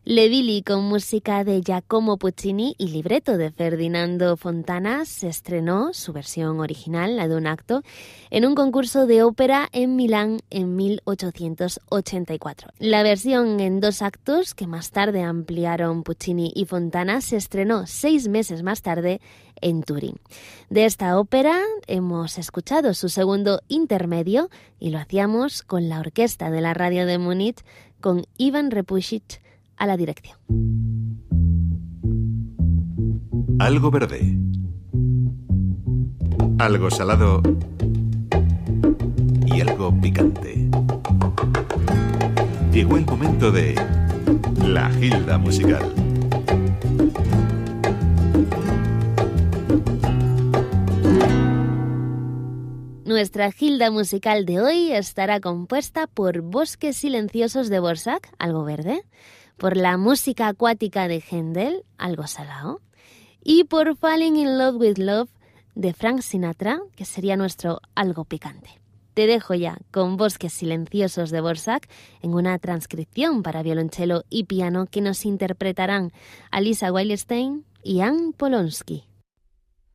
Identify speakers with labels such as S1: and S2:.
S1: Le Billy, con música de Giacomo Puccini y libreto de Ferdinando Fontana, se estrenó su versión original, la de un acto, en un concurso de ópera en Milán en 1884. La versión en 2 actos, que más tarde ampliaron Puccini y Fontana, se estrenó 6 meses más tarde en Turín. De esta ópera hemos escuchado su segundo intermedio y lo hacíamos con la orquesta de la radio de Múnich, con Ivan Repusic a la dirección.
S2: Algo verde, algo salado y algo picante. Llegó el momento de la Gilda Musical.
S1: Nuestra Gilda Musical de hoy estará compuesta por Bosques silenciosos de Dvořák, algo verde, por la música acuática de Händel, algo salado, y por Falling in Love with Love de Frank Sinatra, que sería nuestro algo picante. Te dejo ya con Bosques silenciosos de Dvořák en una transcripción para violonchelo y piano que nos interpretarán Alisa Weilerstein y Anne Polonsky.